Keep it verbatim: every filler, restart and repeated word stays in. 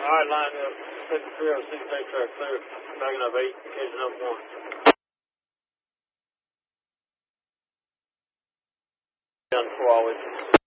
All right, line up. fifty-three oh six, eight track clear. Backing up eight, catching up one. Down four always.